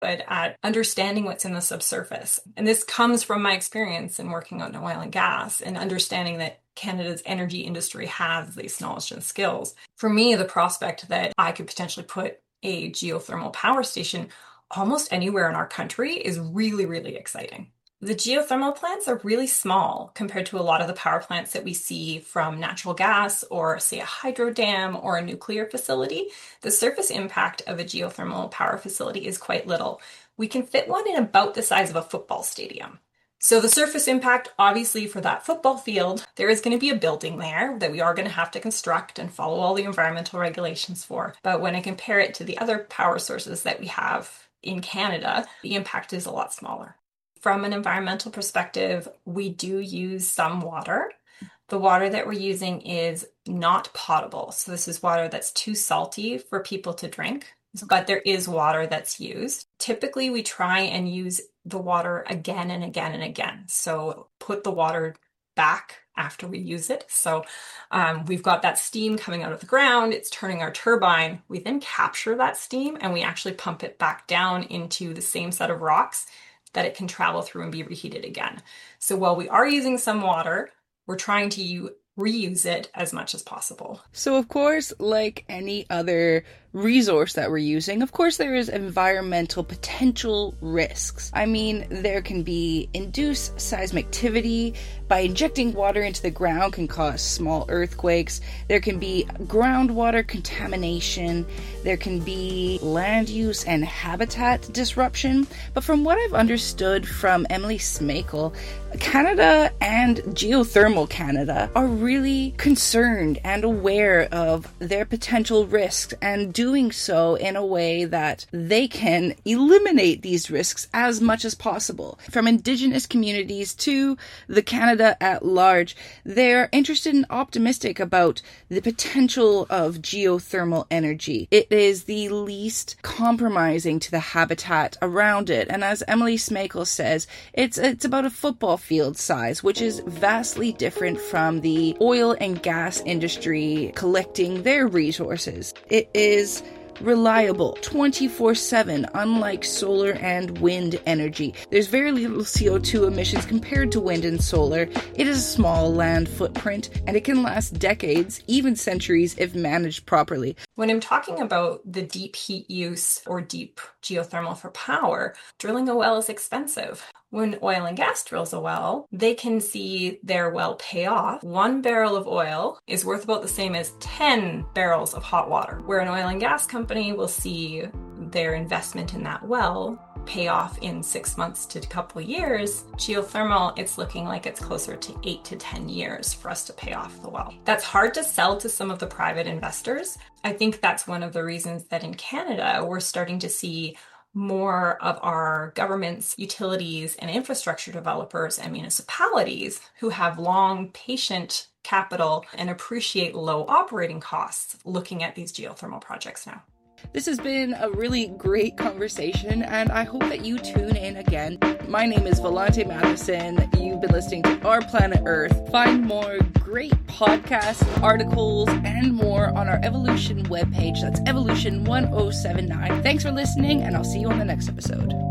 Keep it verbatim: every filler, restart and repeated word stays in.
but at understanding what's in the subsurface. And this comes from my experience in working on oil and gas and understanding that Canada's energy industry has this knowledge and skills. For me, the prospect that I could potentially put a geothermal power station almost anywhere in our country is really, really exciting. The geothermal plants are really small compared to a lot of the power plants that we see from natural gas or, say, a hydro dam or a nuclear facility. The surface impact of a geothermal power facility is quite little. We can fit one in about the size of a football stadium. So the surface impact, obviously, for that football field, there is going to be a building there that we are going to have to construct and follow all the environmental regulations for. But when I compare it to the other power sources that we have in Canada, the impact is a lot smaller. From an environmental perspective, we do use some water. The water that we're using is not potable. So this is water that's too salty for people to drink, but there is water that's used. Typically, we try and use the water again and again and again. So put the water back after we use it. So um, we've got that steam coming out of the ground. It's turning our turbine. We then capture that steam and we actually pump it back down into the same set of rocks that it can travel through and be reheated again. So while we are using some water, we're trying to u- reuse it as much as possible. So of course, like any other resource that we're using, of course there is environmental potential risks. I mean, there can be induced seismicity. By injecting water into the ground can cause small earthquakes. There can be groundwater contamination. There can be land use and habitat disruption. But from what I've understood from Emily Smakel, Canada and Geothermal Canada are really concerned and aware of their potential risks and doing so in a way that they can eliminate these risks as much as possible. From Indigenous communities to the Canada at large, they're interested and optimistic about the potential of geothermal energy. It is the least compromising to the habitat around it. And as Emily Smakel says, it's it's about a football field size, which is vastly different from the oil and gas industry collecting their resources. It is reliable twenty-four seven, unlike solar and wind energy. There's very little C O two emissions compared to wind and solar. It is a small land footprint, and it can last decades, even centuries, if managed properly. When I'm talking about the deep heat use or deep geothermal for power, drilling a well is expensive. When oil and gas drills a well, they can see their well pay off. One barrel of oil is worth about the same as ten barrels of hot water, where an oil and gas company will see their investment in that well pay off in six months to a couple years. Geothermal, it's looking like it's closer to eight to ten years for us to pay off the well. That's hard to sell to some of the private investors. I think that's one of the reasons that in Canada, we're starting to see more of our governments, utilities, and infrastructure developers and municipalities who have long, patient capital and appreciate low operating costs looking at these geothermal projects now. This has been a really great conversation, and I hope that you tune in again. My name is Volante Matheson. You've been listening to Our Planet Earth. Find more great podcasts, articles, and more on our Evolution webpage. That's Evolution one oh seven nine. Thanks for listening, and I'll see you on the next episode.